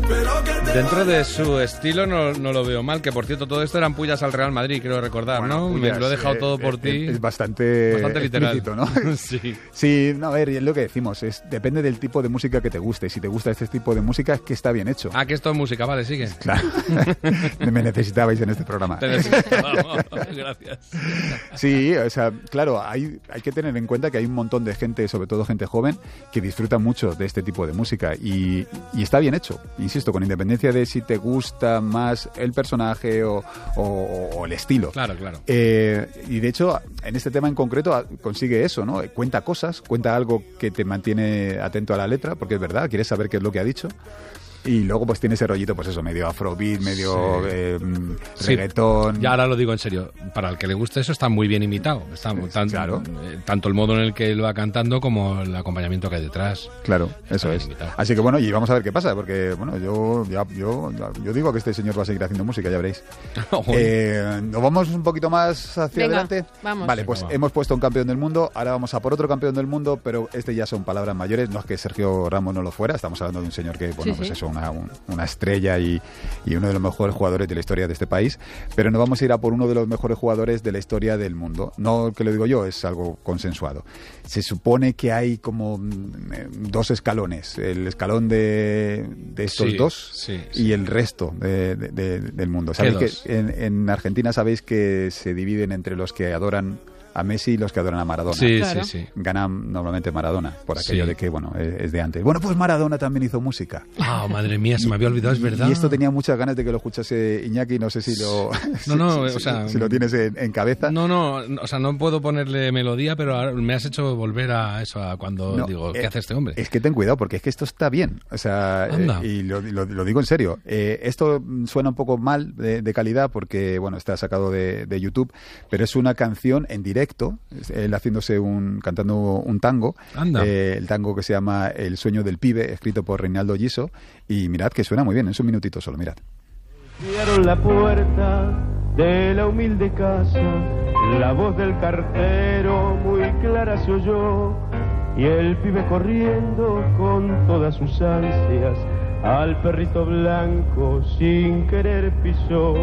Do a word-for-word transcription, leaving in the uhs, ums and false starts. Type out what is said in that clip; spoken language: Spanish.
Dentro de su estilo no, no lo veo mal, que por cierto todo esto eran pullas al Real Madrid, quiero recordar, bueno, ¿no? Pullas, Me lo he dejado eh, todo por eh, ti. Es bastante, bastante literal, ¿no? sí. Sí, no, a ver, es lo que decimos, es depende del tipo de música que te guste. Si te gusta este tipo de música es que está bien hecho. Ah, que esto es música, vale, sigue. Claro. Me necesitabais en este programa. Te necesitábamos, gracias. Sí, o sea, claro, hay, hay que tener en cuenta que hay un montón de gente, sobre todo gente joven, que disfruta mucho de este tipo de música y, y está bien hecho, insisto, con independencia de si te gusta más el personaje o, o, o el estilo. Claro, claro. Eh, y de hecho, en este tema en concreto consigue eso, ¿no? Cuenta cosas, cuenta algo que te mantiene atento a la letra, porque es verdad, quieres saber qué es lo que ha dicho. Y luego pues tiene ese rollito, pues eso, medio afrobeat, medio sí. eh, reggaetón. Sí. Ya ahora lo digo en serio, para el que le guste eso está muy bien imitado. Está Sí, tan, claro. eh, tanto el modo en el que lo va cantando como el acompañamiento que hay detrás. Claro, eso es. Imitado. Así que bueno, y vamos a ver qué pasa, porque bueno, yo ya, yo, yo digo que este señor va a seguir haciendo música, ya veréis. eh, ¿Nos vamos un poquito más hacia Venga, adelante? Vamos. Vale, pues Venga, hemos puesto un campeón del mundo, ahora vamos a por otro campeón del mundo, pero este ya son palabras mayores, no es que Sergio Ramos no lo fuera, estamos hablando de un señor que, bueno, Sí, pues sí. eso, una, un, una estrella y, y uno de los mejores jugadores de la historia de este país, pero nos vamos a ir a por uno de los mejores jugadores de la historia del mundo. No que lo digo yo, es algo consensuado. Se supone que hay como mm, dos escalones, el escalón de, de estos Sí, dos sí, y sí. el resto de, de, de, del mundo. ¿Sabéis dos? que en, en Argentina sabéis que se dividen entre los que adoran a Messi y los que adoran a Maradona? Sí, Claro. sí, sí. Gana normalmente Maradona, por aquello Sí. de que, bueno, es, es de antes. Bueno, pues Maradona también hizo música. Ah, madre mía, se me había olvidado, es verdad. Y esto tenía muchas ganas de que lo escuchase Iñaki, no sé si lo, No, no, si, o sea, si lo tienes en, en cabeza. No, no, o sea, no puedo ponerle melodía, pero ahora me has hecho volver a eso, a cuando No, digo, ¿qué eh, hace este hombre? Es que ten cuidado, porque es que esto está bien. O sea, Anda. eh, y lo, lo- lo digo en serio. Eh, esto suena un poco mal de, de calidad porque, bueno, está sacado de, de YouTube, pero es una canción en directo, él haciéndose un, cantando un tango. Anda. Eh, el tango que se llama El sueño del pibe, escrito por Reinaldo Giso. Y mirad que suena muy bien, es un minutito solo, mirad. Abrieron la puerta de la humilde casa, la voz del cartero muy clara se oyó, y el pibe corriendo con todas sus ansias, al perrito blanco sin querer pisó.